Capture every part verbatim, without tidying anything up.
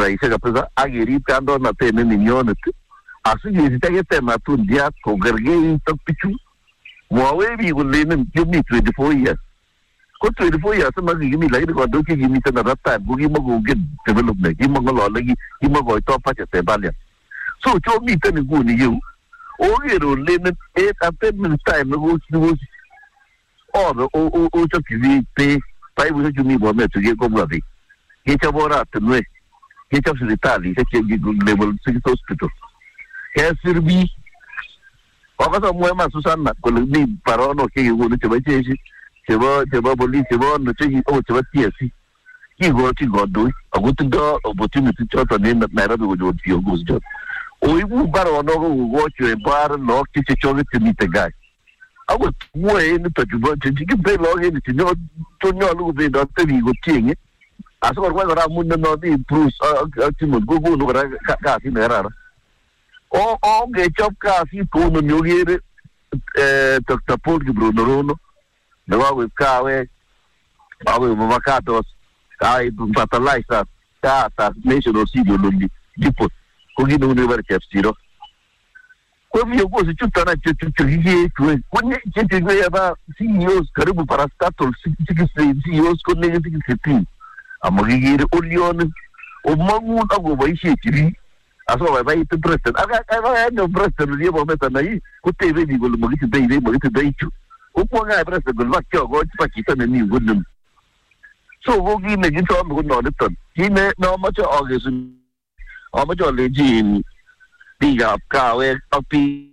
kufurahisha kabisa agerib kandoinatet ne ninyonet asikesich tematun dia kogergeit ak pichu mwawe biik kolenen kimi twenty-four years ko twenty-four years makikimi lakini kandoik chekimiten at that time ko kimakongen development kimang'olole kimakoitoi budget en parliament so chomiten nguni yeu oker olenen at any time nekos or ochopchi biik beek paipushek chu mi Bomet chu kekobwa biik kechop oratinwek kechop sipitalishek che level six hospital kesir biik akase amwoe iman Susanna kole mi baronok chekekonu chebo jeshi chebo chebo police chebo ano akot chebo T S C kikochi kandoik ako tindoi opportunity choton en Nairobi konyor viongozi choton oibu baronok kokochi en bar lok chechoket chemiten gaa akot mwoe nito chubo chekibe lok en chonyolu kobendote biik kotieng'e asikorwai kora amun nenomi Bruce ak Timon kokonu kora kasit nekararan ongechop kasit kounoni okere Doctor Paul Kibronorono nekakoib kawek kakoib avocados kakoib fertilizers kaatas National Cereal Depot ko kit neu nekibore Chepsiro ko viongozi chuton any chekikechwe chechekeba C E Os karibu parastatal C E Os ko nekit sitini amakikere olionik omong'un akoboishechi biik asikobaibaiti president akaibaenyo president ye Bomet anai kotebe biik kole makitindoi beek makitindoi chu kokwong'ai president kole bakyokochi ba chito nemi nguni so ko kit nekisome ko noniton kit neamoche akesun amoche alenji biikab kawek ak biik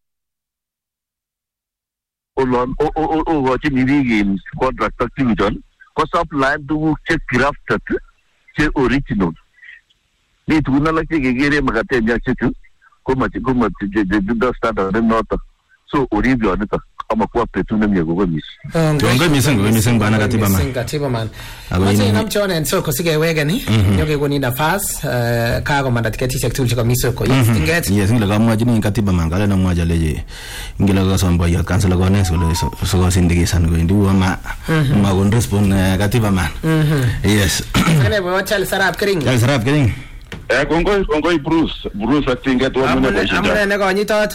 olon okochini biik in contract ak tuguchon ko supply tuguk che crafted che original ni tugun alak chekekere makatet ak chechu komache komache chedo standard noton so orib yoniton amakwa betut nemie kokomis Tongo mising ko mising bana katiba man. Mising katiba man. Mwache namchon en soko sikeweke ni. Nyoke kuni nafas kago mandatiketishek tuli chika misoko. Yes, tinget. Yes, ngila kamwaji ni katiba man kala na mwaja leje. Ngila kasombo ya kansela kone solo soko sindikisan ko indi wama ma kon respond katiba man. Yes. Ane bo chal sarap kering. Chal sarap kering. Eh kongoi kongoi Bruce Bruce atinget wa mune kwa shida. Amune ne ko nyitot.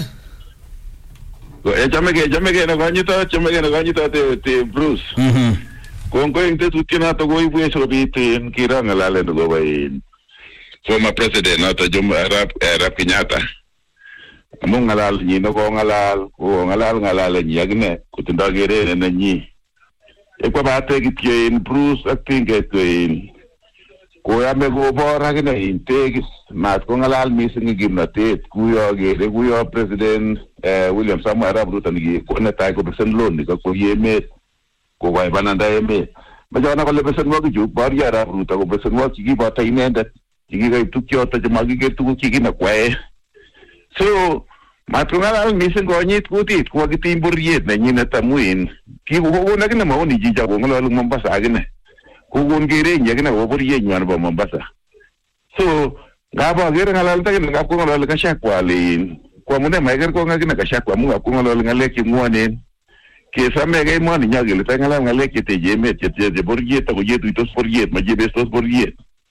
E chamege chamege na kanyito chamege na kanyito te te Bruce. Mhm. Kongo inte tutina to go ibu eso bitin kiranga lale ndo bai. Former president ata jom Arab Arab Kenyatta. Among ngalal ni no ko ngalal ko ngalal ngalal ni agne kutinda gere ne ni. E kwa ba te kitien Bruce atinge to ko ya me go bora gene inte mat ko ngalal mising gimnatet kuyo gere kuyo president eh William Samoei Arap Ruto ni ko na tay ko pesen loan ni ko yemet ko wai bananda yemet ma jana ko le pesen mo ju bar ya Arap Ruto ko pesen mo ki ba tay inendet ki ga tukyo ta jama gi ge tuku ki na kwae so ma tungal mising ko nyit kutit ko gi timburiet na nyina tamuin ki ko ko na gina mo ni ji ja ko ngalo Mombasa gina ko gon gere nya gina ko buriet nyar ba Mombasa so ngaba gere ngalal ta gina ko ngalo ka shakwa le kwa mune maiger ko ngakina kashakwa munga ko ngalo ngaleki muone ke samege muone nyagele tangala ngaleki te jeme te te borgiet ko yetu tos borgiet ma jebe tos borgiet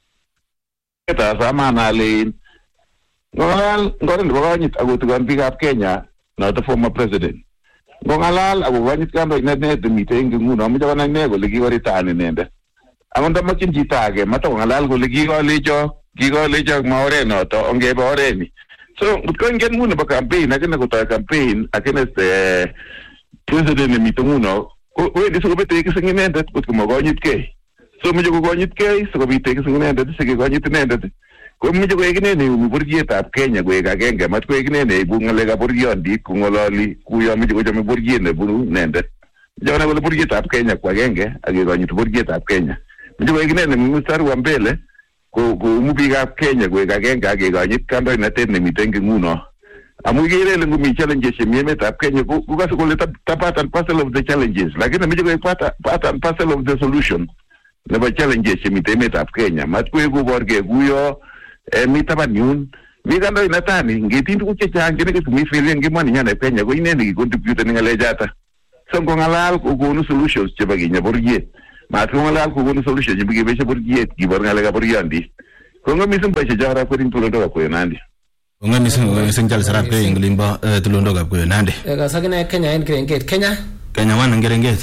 eta samana le ngal ngoren boganyit ago tugan bigap Kenya na the former president ngalal ago ganyit kando ina ne de meeting nguno mo jana ne go legi wari tane nende amonda makin jitage mato ngalal go legi go lejo gigo lejo maore no to onge bore ni so kungen muna ba campaign akina kuta campaign akina este president ni mituno ko ko diso ko bete kisingene dat ko mo gonyit ke so mo jogo gonyit ke so ko bete kisingene dat se ko gonyit ne dat ko mo jogo igene ni burgiet ab Kenya go ga genge mat ko igene ne bungale ga burgion di ko ngololi ku yo mo jogo jame burgiet ne buru nende jona go burgiet ab Kenya kwa genge age gonyit burgiet ab Kenya mo jogo igene ne mstari wa mbele ko ko mubiga Kenya go ga genga ge ga nyit kando ina tenne mitenge nguno amugire le ngumi challenges yeme ta Kenya ko ko ko le part and parcel of the challenges lakini mije ko part part and parcel of the solution le ba challenges miteme ta Kenya mat ko go borge guyo e mitaba nyun mi kando ina tani ngetindu kuche change ne ko mi fili ngimani nyane Kenya ko ine ni contribute ni ngale jata so ko ngalal ko go no solutions chebagi nya borge ma ko ngalal ko go no solutions chebagi be borge ki bor ngale ga borge andi Kongo mising boishe jara kwerin tulondoka kwe nandi. Kongo mising sing jal sarap ke inglimba tulondoka kwe nandi. Eka sakine Kenya en Kirenget. Kenya? Kenya wan Kirenget.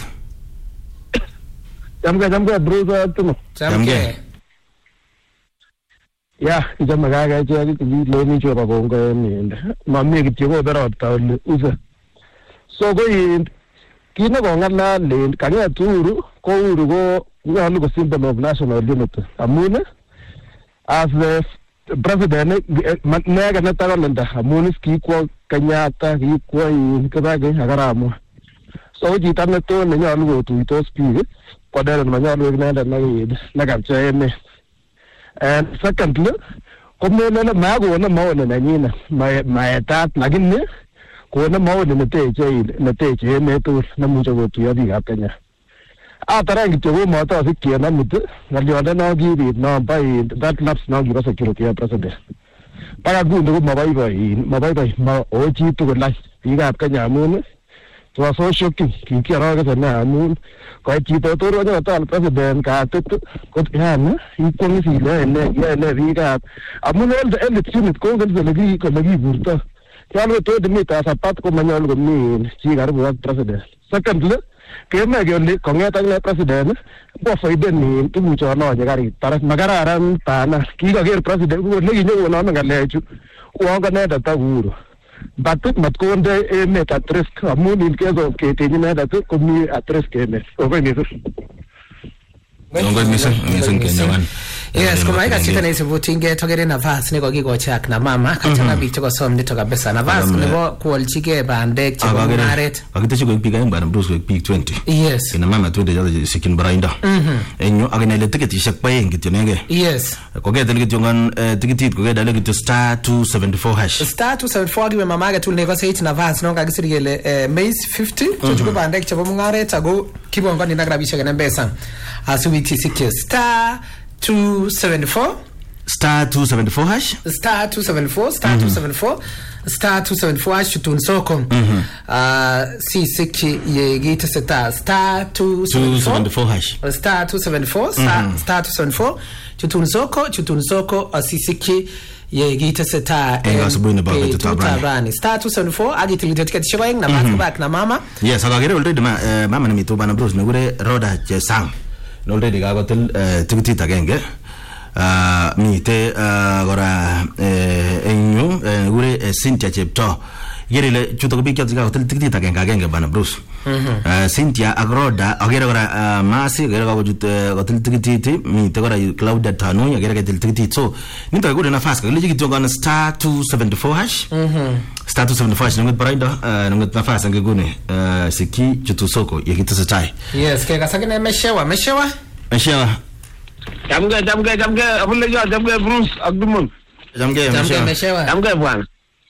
Jamga jamga bruza tuno. Jamga. Ya, kijama gaga chali kiji leni choba kongo ni. Mami kityo ko berot taul usa. So ko yin kina ko ngala len kanya turu ko uru ko ngalu ko symbol of national unity. Amune as the president nega na tagalanda amune ski ko Kenyatta ki ko yin kabage agaramo. So jita na to na nyalu go tu to speak ko dere na nyalu na na na gamche ne. And secondly, como na na go na mo na nina my my tat nagin ne ko na mo na te che na te che me to na mu go tu ya diga Kenya. A tarang to mo to sikya na mut na lyoda na gi ri na bai that laps na gi ba security president. Para gu ndo ma bai bai ma bai bai ma o chi to go lai diga Kenya mu ne. To so shocking ki ki ra ga na mu ko chi to to ro na tal president ka to ko ya na i ko ni si le le ya le ri ga amu ne el el chi ko ga le gi ko le gi burta ya lo to de meta sa pat ko ma nyol go ni chi ga ro president secondly ke ma ge le ko ngata le president po foi den ni tu mu cho no ga ri tar magara ran ta na ki ga ge president ko le gi no no ga le chu ko ga ne da ta guru Batut mat ko nde e met atres amun il kezo ke tenina da to komi atres ke ne o veni so Kongo mising mising Kenya wan. Yes, kuma ika chita na isi votinge togere na vas niko gigo chak na mama kachana bi choko som nito kabisa na vas niko kuolchike bandek chiko maret. Akita chiko ikpika yung bana bruce ikpik twenty. Yes. Ina mama twenty jada sikin barainda. Enyo akina ile tiketi shakpa yengi tiyonenge. Yes. Koge dali kiti yongan tikitit koge dali kiti star two seventy-four hash. Star two seventy-four giwe mamaga tuli neko se hiti na vas nonga gisiri gele Maze fifty. Chochuko bandek chiko maret ago kibu ngani nagrabisha gana mbesa. Asubiti sikyo star two seventy-four star two seventy-four hash star two seventy-four star two seventy-four star two seventy-four hash tun soko uh si siki ye gita seta star two seventy-four hash star two seventy-four star star two seventy-four tun soko tun soko si siki ye gita seta enga subuhi na baga tutabrani star two seventy-four agiti litetiketi shiko na back back na mama yes agagere already mama na mito bana bros ngure roda jesang already ga gotel tikiti tagenge uh mite gora enyo gure Cynthia Chepto yerile chuto ko bikya ga gotel tikiti tagenge agenge bana Bruce Cynthia agroda agere gora masi agere ga gotel gotel tikiti mite gora Claudia Tano agere ga gotel tikiti so nito ga gure na fast ga liji kito ga star two seventy-four hash star two seventy-four hash ngot baraida ngot na fast ga gune siki chuto soko yekito setai yes ke ga sakine meshewa meshewa meshewa jamga jamga jamga abulle jo jamga Bruce Abdumon jamga meshewa meshewa jamga bwana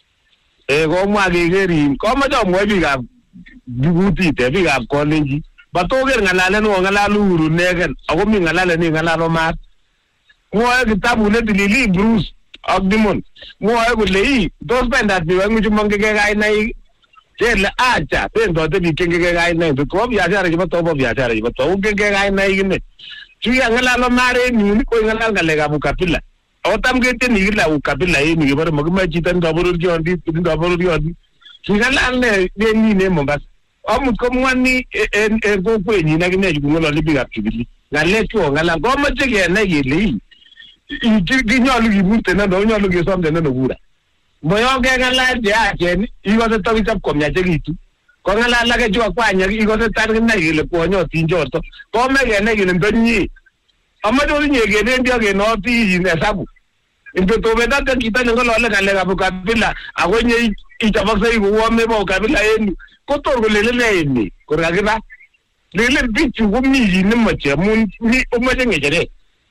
e ko mwa ge geri ko ma do mo bi ga duguti te bi ga ko lenji ba to ger ngalale no ngalalu uru negen ako mi ngalale ni ngalalo mat mo ay kitabu ne dilili Bruce Abdumon mo ay ko lei dos pendat bi wangu jumange ge ga nai Jelle acha pendo de bi kenge ge ga nai ko bi acha re ba to bo bi acha re ba to ge ge ga nai ne Tuya ngalalo mare ni ko ngalal galega bukapila otam gete ni la ukapila ni bar magma jitan daburu jondi daburu jondi ngalal ne ni ne mo bas am ko mwani en en go ko ni na gine ju ngolo libi ga tibili ngale to ngala go ma jege na yeli i ji nyolu gi bunte na do nyolu gi somde na no gura moyo ge ngala ja jen i go to to ko mya jegitu ko ngala la ke jo kwa nya i go to tar na yele ko nyo tinjo to ko me ge na yele ndonyi amado ni ge ne ndio ge no ti ne sabu into to be data kita ngo lo le kale ga bukabila agonye i tabaksa i go me ba kabila eni ko to go le le ni ko ga ga le le bitu go mi ni ma che mun ni o ma nge jere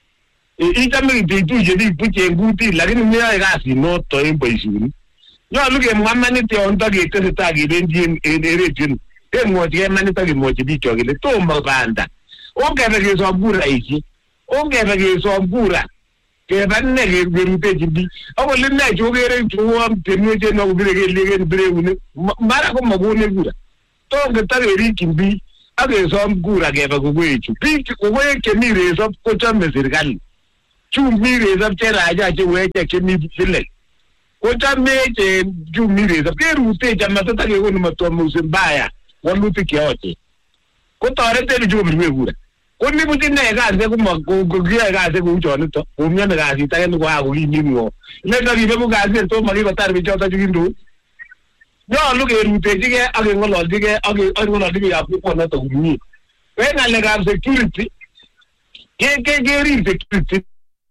i tammi de tu je di puche nguti la ni mi ga si no to en paisuni yo lu ge muhammad ti on to ge te ta ge den din e re tin e mo je man to ge mo je di to ge le to ma banda o ge ge so bura iki o ge ge so bura ke ban ne ge ge rute ji o le na jo ge re tu am te no je no ge ge le ge bre uni mara ko ma go ne gura to ge ta ge ri kimbi a ge so gura ge ba go go echu bi ko we ke ni re so ko cha me serikali chumire za tera aja che weche ke mi vile kota meche chumire za ke rute jama tota ke wonu matomo mbaya waluti kiote kota rete ni chumire gura koni butine ga se kuma go gia ga se ku chone to umya ga si ta ni kwa go ni mo le ga ri be ga se to mari batar bi chota jindu yo lu ke rute dige age ngolo dige age age ngolo dige ya ku na to ni we na le ga security ke ke ke ri security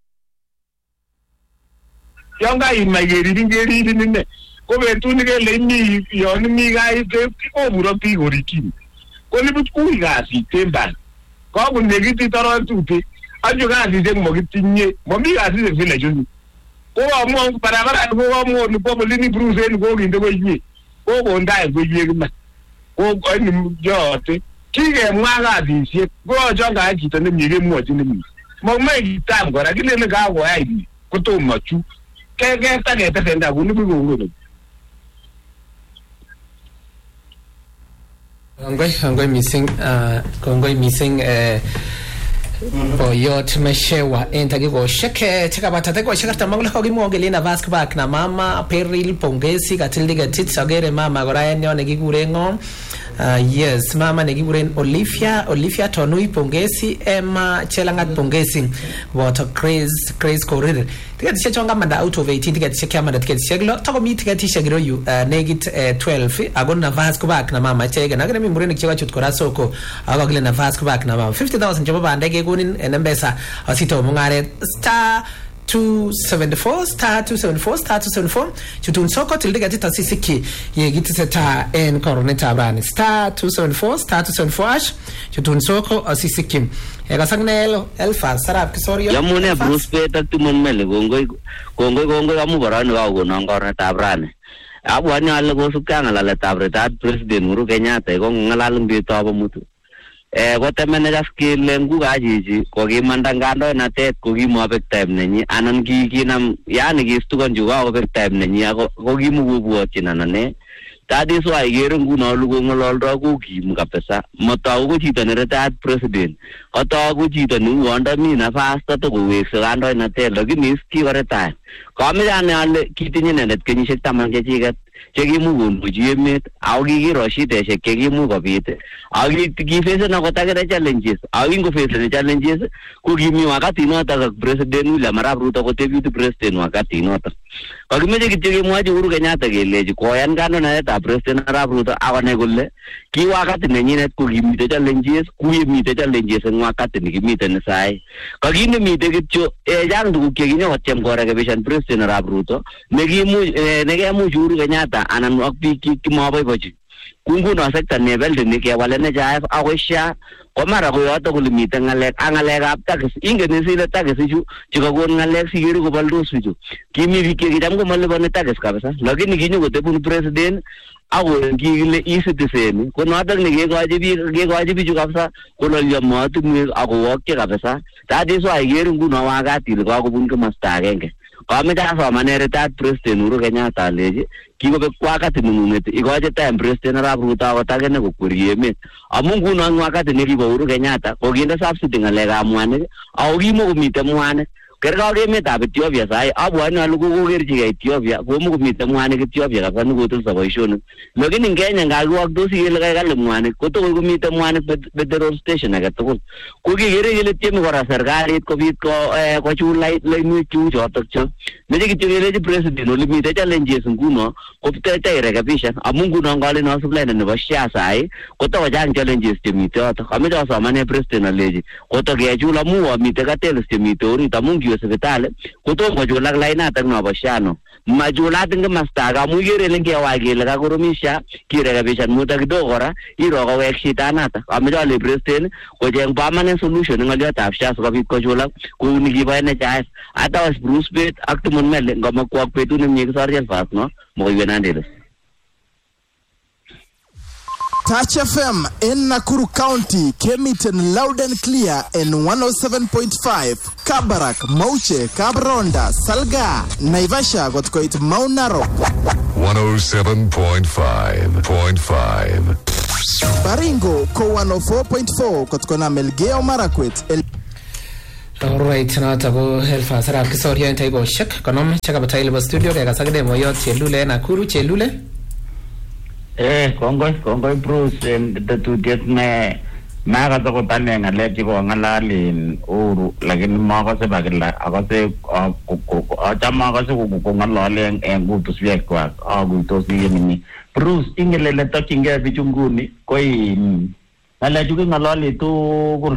yonga in my geri geri ni ne ko be tu ni ke le ni yo ni mi ga ke ko buro pi goriki ko ni bu ku ga si temba ko bu ne giti toro tuti ajo ga si je mo giti nye mo mi ga si se file juni ko mo para para ko mo ni ko ni bruise ni ko ngi de ko yi ko ko ndai ko yi ma ko ko ni jo te ki ge mwa ga di si ko jo ga ji to ni mi ge mo ti ni mi mo me gi tam ko ra ki le ga ko ai ko to mo chu ke ke ta ke ta tenda ko ni bu ko ngo Angoi, angoi missing, uh, angoi missing, uh, Boyot Meshewa, entagi go sheke, cheka batata go sheka tamangla hogi mo gelina vask back na mama, peril pongesi, katildiga tits, agere mama, goraya nyo negi gurengo, uh, yes, mama negi guren Olivia, Olivia Tonui pongesi, Emma Chelangat pongesi, water craze, craze corridor. Ticket chonga manda out of eighteen, ticket check manda ticket cheglo, talk me ticket shagro you, uh, negit uh, twelve, agona vask back na mama, chega, nagami mureni chewa chutkora soko, agoglen vask back na mama, fifty thousand jabba and ege gunin and embesa, asito mungare star two seventy four, star two seventy four, star two seventy four, chutun soko till get it a sisiki, ye get it a en coroneta brand, star two seventy four, star two seventy four ash, chutun soko a sisiki. Ega sagnel elfa sarap kisorio yamune Bruce Peter tumun mele gongoi gongoi gongoi amu barani wa go nangor tabrane abu ani alle go sukanga la tabre tat president Uhuru Kenyatta go ngalal mbi to ba mutu e go temene gas ki lengu ga jiji ko gi mandangando na tet ko gi mo bek time nenyi anan gi gi nam yani gi stu gon juga go bek time nenyi go go gi mu bu chinana ne tadi so ay gere ngu no lu go ngol ro go gi mu kapesa mata go chita ne tat president ata go chita nu wanda mi na fasta to go we so ando na te logi mis ki gore ta ko mi ane alle kitinye ne net kenyi shekta man ke chigat chegi mu gun buji met augi gi roshi te she kegi mu go bite augi gi face na kota ke challenges augi go face ne challenges ku gi mi wakati no ta president la mara bruto ko te bi president wakati no ta ko gi me gi chegi mu aji Uhuru Kenyatta ge leji ko yan gano na ta president ra bruto awane golle ki wakati ne ni net ku gi mi te challenges ku gi mi te challenges wakati ni gi mi te ne sai ko gi ne mi te gi cho e jang du ke gi ne watem ko ra ge vision president ra bruto ne gi mu ne ge mu Uhuru Kenyatta anan akbi ki ki mo boy boji kungu no sekta ne bel de ke wala ne jaif awesha ko mara ko yoto ko limita ngale angale ga tax inge ne sile tax ju jiga gon ngale sigiri ko baldo suju kimi vi ke gidam ko malle bone tax ka basa lagi ni ginyo ko te pun president awo gi le isi te semi ko no adak ne ge gaji bi ge gaji bi ju ka basa ko lo ya mo tu mi ago wok ke ka basa ta de so ay geru ngu no wa ga ti ko ko bun ko masta genge kami dah sama neretat president Uhuru Kenyatta leje kiko be kwakati mununete igoje time president ra bruta wata gene ko kurieme amungu no nwakati ne kibo Uhuru Kenyatta ko ginda subsidy ngalega mwane au gimo kumite mwane kerga ge meta be Ethiopia sai abwani alugo go gerji ga Ethiopia ko mu kumite mwane ke Ethiopia ka nu go to sabo lakini ngenya ngalu ak dosi ile ga gal mwane ko to go kumite mwane bedero station aga to ko ge gere gele temi gora sarkari ko bit ko ko chu lai lai mu chu jotok cho meje ki chele president no limite challenges nguno ko pte te re ga bisha amungu no ngale no supply ne bashya sai ko to jang challenges temi to to kami to samane president leji ko to ge chu la mu wa mite ka tel temi to ri tamungu hospital ko to ko jola lai na tang no bashano majula tinga mastaga mu yere lenge wa ge la ko romisha kire ga bisha mu ta do gora iro ga wek shitana ta kami to le president ko jeng permanent solution ngal ta afsha so bit ko jola ko ni gi ba ne cha ata was Bruce Pitt ak tumun mel ngama ko ak petu nem ni sarjan fas no mo yenande Touch F M in Nakuru County came it in loud and clear in one oh seven point five. Kabarak, Mauche, Kabronda, Salga, Naivasha got quite Mount Narok. one oh seven point five point five. Baringo, Ko one oh four point four, Kotkona Melgeo Marakwet. Alright, nata ko Elfa Sarab kisori en taibo shek konom chaka bataili ba studio kaya kasagde moyo Chelule Nakuru Chelule. Eh, kongoi kongoi Bruce en tetutiet ne nakatoko tane ngalek chiko ngalalin uru lakini makase bakila akase achama akase kukungalale en kutuswek kwak akuitosi yemini. Bruce ingelele tokingei bichunguni koi ngalek chuki ngalali tugul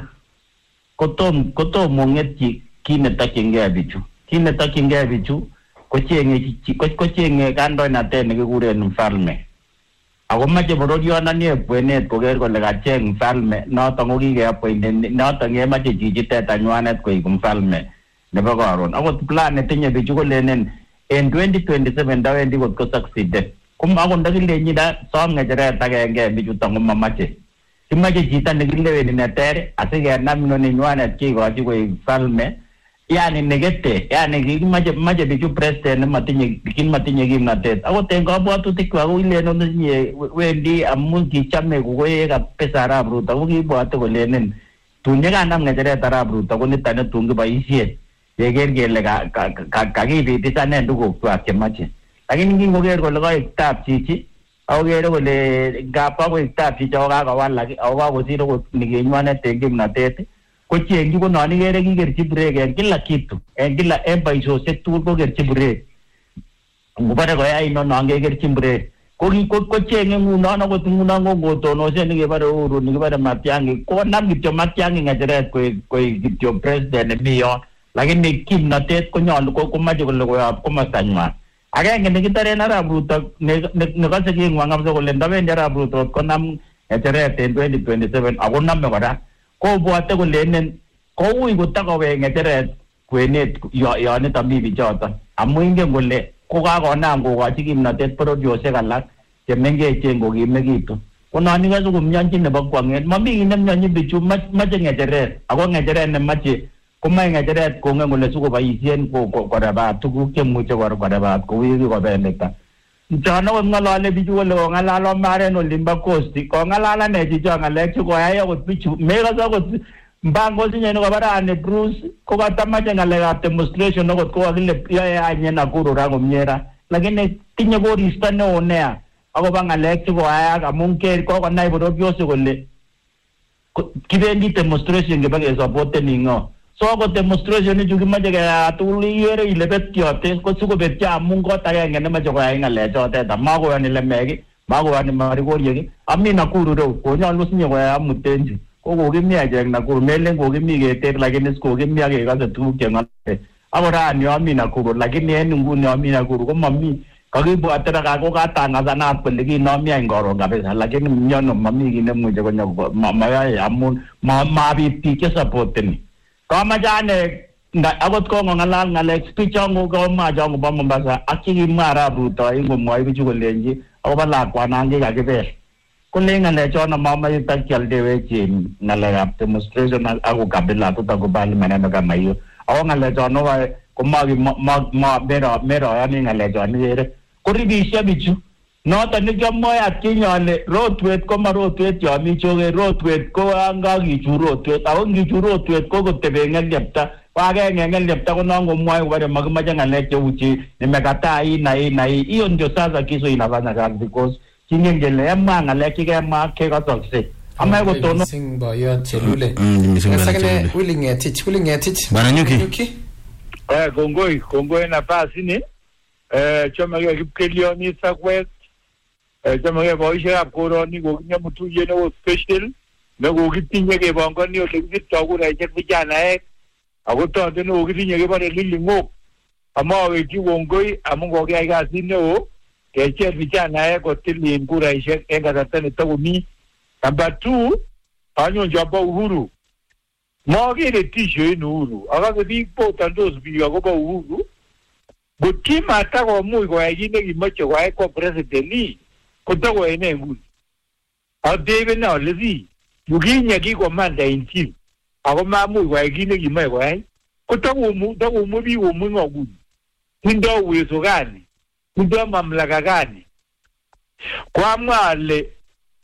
kotom kotom monget ki kinetokingei bichu kinetokingei bichu kochenge kochenge kandoinatet nekikuren mfalme ako mache bororionanie kwenet koker kole kacheng mfalme noton ko kikeappointen noton kemache chichitet anywanet koik mfalme nebo karon akot plan netinye bichu kolenen en twenty twenty-seven ndawendi kot ko succeed kum akot ndakilenyi da som ngecheret agenge bichuton komamache kimache chito nekileweni neter asikenam inoninywanet kikochi koik mfalme yani negete yani kimache mache bichu president nematinye kimatinye kimnatet akot en kabwatutik kwak koileno tinye wendi amun kichame kokoe kabisa Arap Ruto ko kibwate kolenen tun yekanam ngecheret Arap Ruto ko niton netun kiboisien yeker kele kakibitisanen tuguk kwak chemache lakini kingoker kole koik tab chichi akokere kole ngapa koik tab chichi ako kakowalak ako kakosir akot nikenywanet en kimnatet kochengchi ko non ikere kikerchi break en kila kitu en kila en boisiosiek tugul kokerchi break ngobare koyai non kekerchi break ko kochenge ngunon akot ngunon ko ngotonosie nekebare Uhuru nekebare Matiang'i konam kityo Matiang'i ngecheret koik kityo president nemi yon lakini kimnatet konyolu komache kole koyob komostanywan agenge nekitaren Arap Ruto nekose king'wang kabisa kole ndabendi Arap Ruto konam ngecheret en twenty twenty-seven ako nome kora kobwate kolenen koui kotakowek ngecheret kwenet yonito mi bichoton amu ingen kole kokakonam kokochi kimnatet pororiosiek alak chemengechen kokimekitu ko non ikase komionchi nebo kwong'et mami kit nemionchi bichu mache ngecheret ako ngecheret nemache komae ngecheret kongen kole sikoboisien korebat tuguk chemuche korebat kou yekikobelekta chon akot ng'alale bichu kole kong'alal Omaren olimbo Coast kong'alal ane chicho ng'alek chekoyai akot bichu mekase akot mbangosinye nekobarani Bruce kokatamache ng'alekab demonstration akot kokakile yoe anye Nakuru ra komie ra lakini tinye koristo neo nea akobo ng'alek chekoyayak amun ker kokonai bororiosiek kole kibendi demonstration kibakesapoten ing'o so akot demonstration ichu kimache keyai tugul ikere ile betyote ko sikobetyo amun kot agenge nemache koyai ng'alechotet amakoyoni lemek makoyoni marikoriek ami Nakuru reu konyolu sinye koyai amutenchu ko kokimi achek Nakuru melen kokimi keter lakini sikokimi akekase tuguk cheng'olole ako rani ami Nakuru lakini en nguni ami Nakuru komami kakibwate ra kokatangasanat kole kinomi any koron kabisa lakini miono mami kit nemuche konyo mayoe amun mabit biik chesupporteni kamache ane akot kong'ong'alal ng'alek speech angu komache angu bo Mombasa ak chekimwa Arap Ruto ingomwoi bichu kolenji akobo lakwanan kikakibel kolen ng'alechono mamache takialdewech ng'alekab demonstration ako kabila tutakubali maneno kama hiyo ako ng'alechono komeroyoni ng'alechon ikere koribishe bichu noton nekiamwoe atkinye ale rotwet koma rotwet yomi choge rotwet ko angakichur rotwet ako ngichur rotwet ko kotebe ng'elyepta ko agenge ng'elyepta ko non komwoe kobare makimache ng'alek cheuchi nimekataa hii na hii na hii hiyo ndio sasa kiso inafanya kazi because kingen kele emwa ng'alek chekemwa kekasokse amae kotono sing boyot Chelule Sakale willing ngetich willing ngetich Bwana Nyuki eh kongoi kongoi nafasi ni eh chama ya kipkelioni sakwet eh chama ya boisiekab koroni kokinyo mutuyet neo special nekokitinye kebongoni ole kisirtoi kuraisiek vijanaek ako tondet nekokitinye kebore Liling'ok amawekyi kongoi amun kokiyai kasit neo kecheng vijanaek kotilin kuraisiek en kasarta netokomi. Number two anyone jabo Uhuru mogere tisho en Uhuru akase biik botandos biik akobo Uhuru gotimata komuch koyai kit nekimoche koyai ko president ni kotakoyai ne nguni atebe na lezi yukinya kikomanda in chief ako mamuch koyai kit nekimoche koyai kotakomu takomu biik komu nguni tindo uwezo gani tindo mamlaka gani kwamwa ale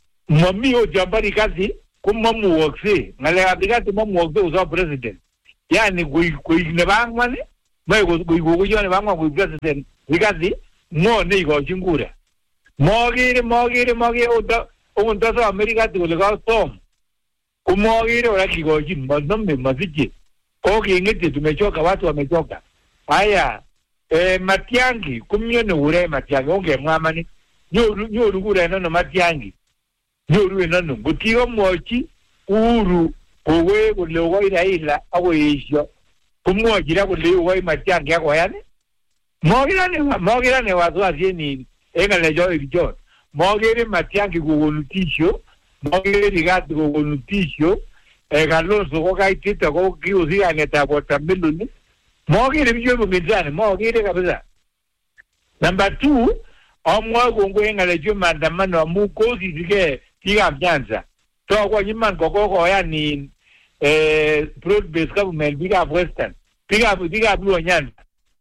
mami o jambari kazi kumamuokse ngale abigati mamuokse uzo president yani kuik nebo angwan moe kokuyo nebo angwan kuik president ikasi ngo neikochin kura mogere mogere mogere okot ndoso Amerika kole kasom kumogere ora kikochin manome masiche kokingete tumechoka watu wamechoka haya eh Matiangi kumyone ure Matiangi ongemwamani nyoru nyoru kura nono Matiangi nyoru nono gutigo mochi uru kowe kole woi Raila akoisho kumwojira kole woi Matiangi akoyani mogere ne mogere ne watu asieni engale jo ijo mogere Matiangi kokolutisho mogere rigati kokolutisho e Kalonzo ko kaitita ko kiusia ngeta bota miluni mogere biyo mugizani mogere kabisa. Number two amwa gongo engale jo maandamano amu kozi dige tiga mjanza to kwa nyiman koko ko yani eh broad based government biga western biga biga blue nyanza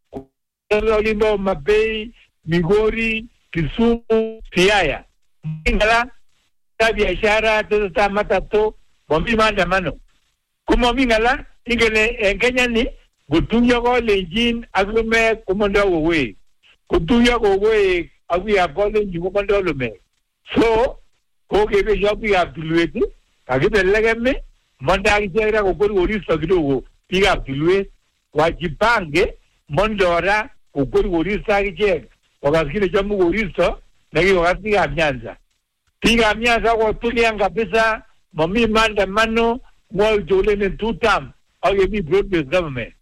Olimbo Mabei Migori Kisumu Siaya ingala biashara tata matato bombi maandamano kuma mingala ingele Kenya ni gutuya ko lejin aglume kumondo we gutuya ko we agu ya bole njugo mondo lume so ko kebe jobi abdulweti agibe legeme monda gijera ko gori ori sagido piga abdulwe wajipange mondora ko gori ori sagije wakazikile jamu ori so nagi wakati ya Nyanza piga Nyanza kwa tulia kabisa mami maandamano mwa jole ne tutam age bi broad based government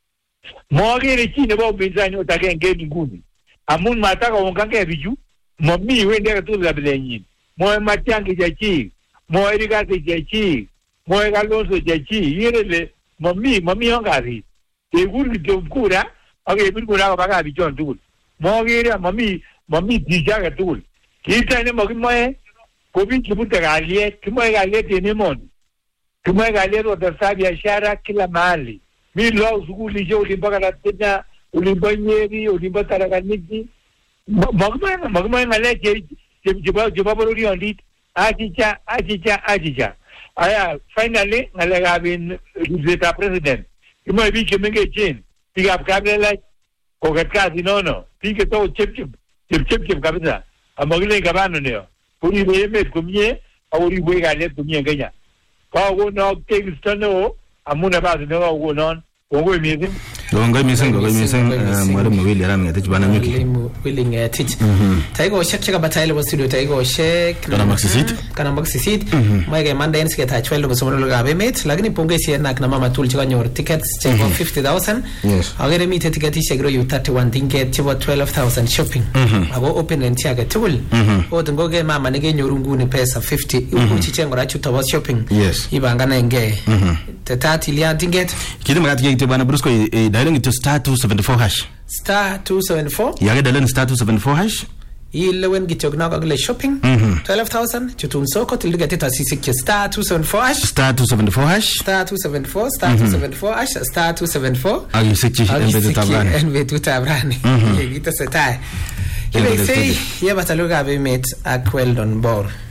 mogere chine bo bizani otake ngeni nguni amun mataka onkange biju mami wende ka tula bilenyi mo Matiangi jachi mo Erigati jachi mo Kalonzo jachi yerele mami mami ongari e guri domkura age bi kura baga bi jon dul mogere mami mami dijaga dul kita ne mogi moe ko bi kibuta galie kimo galie tene mon kimo galie ro da biashara kila mahali mi lo zuguli je ulimba kana tena ulimba nyeri ulimba tarakaniki magma magma ngale je je je baboro ri ondi ajicha ajicha ajicha aya finally ngale gabin zeta president kimo bi kemenge chen piga kabela ko kazi nono piga to chep chep chep chep kabisa amagile gabano neo puri beme kumye awuri bwega le kumye Kenya ka go no kingstono amuna ba no go non go mizi Longa missing, go missing, Madam William, I teach Banamiki. Willing at it. Taigo check check about Tyler was to do Taigo check, Kanamaxi seat, my Mandans get a twelve of some Gabemet, Lagni Pongesi and Naknama Tulcha your tickets, check for fifty thousand. Yes, I'll get a meter to get Ishagro, you thirty one ticket, to twelve thousand shopping. I will open and check a tool. Or to go get Mamma and again your Runguni pesa fifty, Uchichang or Achuta was shopping. Yes, Ibangana and gay. The thirty lian ticket. Kidamat to Banabrusco. Dialing to star two seventy four hash. Star two seventy four. Yeah, dialing star two seventy four hash. Eleven get your knock shopping. Twelve thousand. Chutun soko till you get it as star two seventy four hash. Star two seventy four hash. Star two seventy four. Star two seventy four hash. Star two seventy four. Are you sick? And we do tabrani. And we do tabrani. Get us a tie. You say, yeah, but I look at we met a quell on board.